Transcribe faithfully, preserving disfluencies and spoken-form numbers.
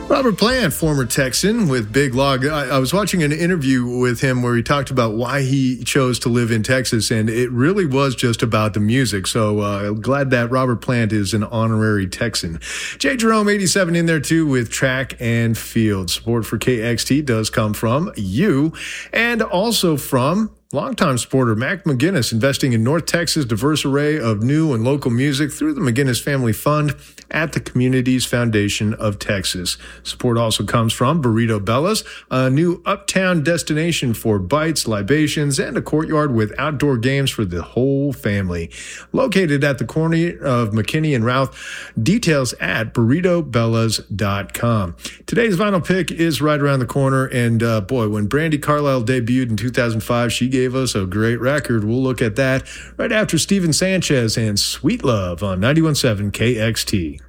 Robert Plant, former Texan with Big Log. I, I was watching an interview with him where he talked about why he chose to live in Texas, and it really was just about the music. So uh, glad that Robert Plant is an honorary Texan. Jay Jerome, eighty-seven, in there too with Track and Field. Support for K X T does come from you, and also from longtime supporter Mac McGinnis, investing in North Texas' diverse array of new and local music through the McGinnis Family Fund at the Communities Foundation of Texas. Support also comes from Burrito Bella's, a new uptown destination for bites, libations, and a courtyard with outdoor games for the whole family. Located at the corner of McKinney and Routh. Details at burrito bellas dot com. Today's vinyl pick is right around the corner, and uh, boy, when Brandi Carlile debuted in two thousand five, she gave us a great record. We'll look at that right after Steven Sanchez and Sweet Love on ninety-one point seven K X T.